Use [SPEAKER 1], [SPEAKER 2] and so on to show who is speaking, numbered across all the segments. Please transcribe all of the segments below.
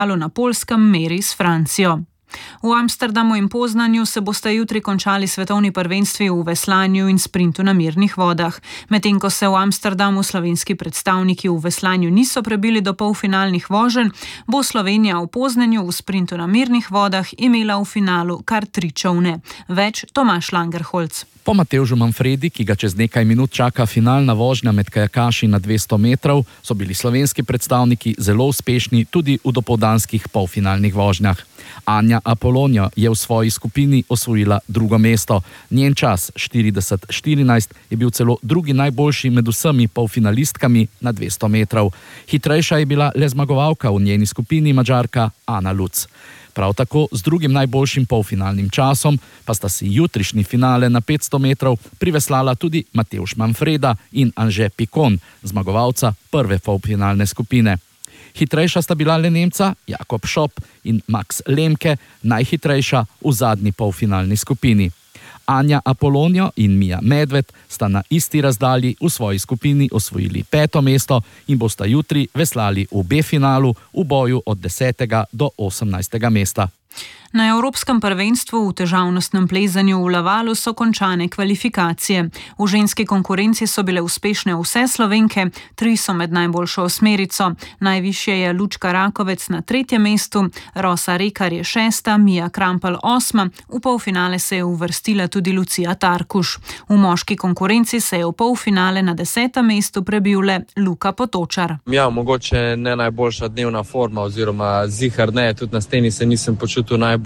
[SPEAKER 1] na Poljskem meri s Francijo. V Amsterdamu in Poznanju se bosta jutri končali svetovni prvenstvi v veslanju in sprintu na mirnih vodah. Medtem ko se v Amsterdamu slovenski predstavniki v veslanju niso prebili do polfinalnih voženj, bo Slovenija v Poznanju v sprintu na mirnih vodah imela v finalu kar 3 čolne. Več Tomaž Langerholz.
[SPEAKER 2] Po Matevžu Manfredi, ki ga čez nekaj minut čaka finalna vožnja med kajakaši na 200 metrov, so bili slovenski predstavniki zelo uspešni tudi v dopoldanskih polfinalnih vožnjah. Anja Apolonio je v svoji skupini osvojila 2. mesto. Njen čas 40:14 je bil celo drugi najboljši med vsemi polfinalistkami na 200 metrov. Hitrejša je bila le zmagovalka v njeni skupini, Madžarka Ana Luc. Prav tako z drugim najboljšim polfinalnim časom pa sta si jutrišnji finale na 500 metrov priveslala tudi Matevž Manfreda in Anže Pikon, zmagovalca prve polfinalne skupine. Hitrejša sta bila le Nemca Jakob Šop in Max Lemke, najhitrejša v zadnji polfinalni skupini. Anja Apolonio in Mija Medved sta na isti razdalji v svoji skupini osvojili 5. mesto in bosta jutri veslali v B-finalu v boju od 10. do 18. mesta. Na Evropskem prvenstvu v težavnostnem plezanju v Lavalu so končane kvalifikacije. V ženski konkurenci so bile uspešne vse Slovenke, 3 so med najboljšo osmerico. Najvišje je Lučka Rakovec na 3. mestu, Rosa Rekar je 6., Mija Krampelj 8., v polfinale se je uvrstila tudi Lucija Tarkuš. V moški konkurenci se je v polfinale na 10. mestu prebil le Luka Potočar.
[SPEAKER 3] Ja, mogoče ne najboljša dnevna forma oziroma zihar ne, tudi na steni se nisem počutil najbolj.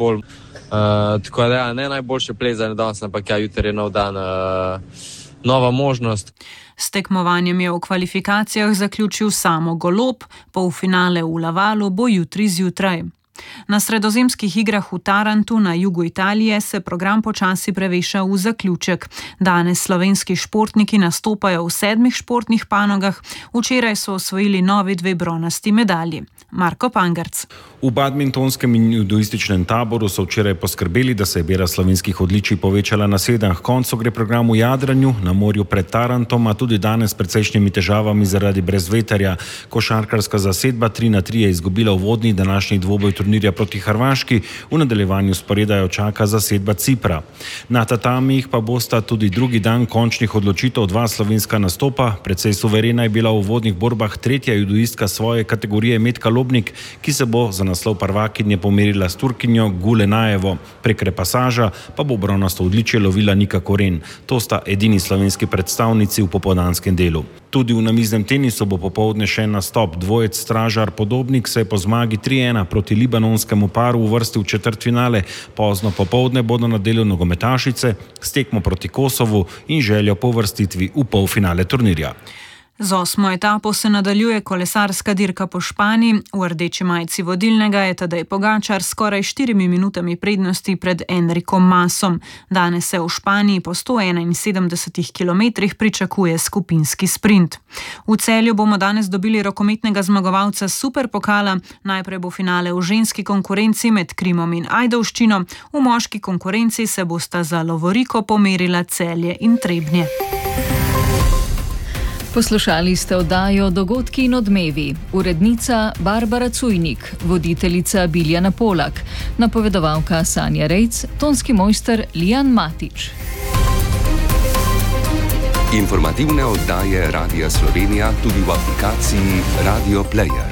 [SPEAKER 3] Tako da ne najboljše plezanje danes, ampak jutri je nov dan, nova možnost.
[SPEAKER 1] S tekmovanjem je v kvalifikacijah zaključil Samo Golob, polfinale v Lavalu bo jutri zjutraj. Na sredozemskih igrah v Tarantu na jugu Italije se program počasi preveša v zaključek. Danes slovenski športniki nastopajo v 7 športnih panogah, včeraj so osvojili novi 2 bronasti medalji. Marko Pangerc.
[SPEAKER 4] V badmintonskem in judoističnem taboru so včeraj poskrbeli, da se je bera slovenskih odličij povečala na 7. koncu gre program v jadranju, na morju pred Tarantom, a tudi danes s precejšnjimi težavami zaradi brezveterja. Košarkarska zasedba 3-3 je izgubila uvodni današnji dvoboj turnirja proti Hrvaški, v nadaljevanju sporedajo čaka zasedba Cipra. Na tatamih pa bosta tudi drugi dan končnih odločitev 2 slovenska nastopa. Precej suverena je bila v uvodnih borbah 3. judoistka svoje kategorije Metka Lobnik, ki se bo za naslov prvakinje pomerila s Turkinjo Gulenajevo. Prek repasaža pa bo bronasto odličje lovila Nika Koren. To sta edini slovenski predstavnici v popoldanskem delu. Tudi v namiznem tenisu bo popoldne še nastop. Dvojec Stražar Podobnik se je po zmagi 3-1 proti libanonskemu paru uvrstil v četrtfinale. Pozno popoldne bodo na delu nogometašice s tekmo proti Kosovu in željo po uvrstitvi v polfinale turnirja.
[SPEAKER 1] Z 8. etapo se nadaljuje kolesarska dirka po Španiji. V rdeči majici vodilnega je Tadej Pogačar skoraj 4 minutami prednosti pred Enrikom Masom. Danes se v Španiji po 171 kilometrih pričakuje skupinski sprint. V Celju bomo danes dobili rokometnega zmagovalca Superpokala. Najprej bo finale v ženski konkurenci med Krimom in Ajdovščino. V moški konkurenci se bosta za lovoriko pomerila Celje in Trebnje.
[SPEAKER 5] Poslušali ste oddajo Dogodki in odmevi. Urednica Barbara Cujnik, voditeljica Biljana Polak, napovedovalka Sanja Rejc, tonski mojster Lijan Matič.
[SPEAKER 6] Informativne oddaje Radia Slovenija tudi v aplikaciji Radio Player.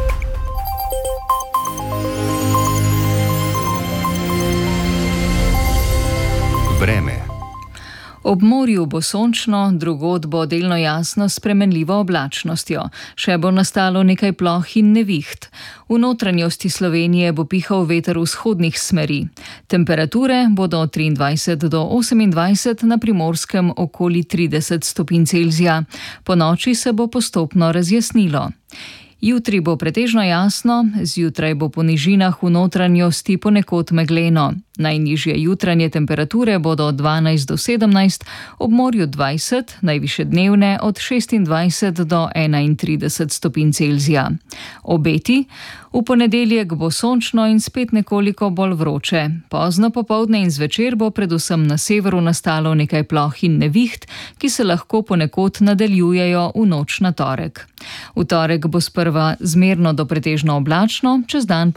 [SPEAKER 6] Vreme.
[SPEAKER 5] Ob morju bo sončno, drugod bo delno jasno s spremenljivo oblačnostjo. Še bo nastalo nekaj ploh in neviht. V notranjosti Slovenije bo pihal veter vzhodnih smeri. Temperature bodo od 23 do 28, na Primorskem okoli 30 stopinj Celzija. Po noči se bo postopno razjasnilo. Jutri bo pretežno jasno, zjutraj bo po nižinah v notranjosti ponekod megleno. Najnižje jutranje temperature bodo od 12 do 17, ob morju 20, najvišje dnevne od 26 do 31 stopinj Celzija. Obeti: v ponedeljek bo sončno in spet nekoliko bolj vroče. Pozno popoldne in zvečer bo predvsem na severu nastalo nekaj ploh in neviht, ki se lahko ponekod nadaljujejo v noč na torek. V torek bo sprva zmerno do pretežno oblačno, čez dan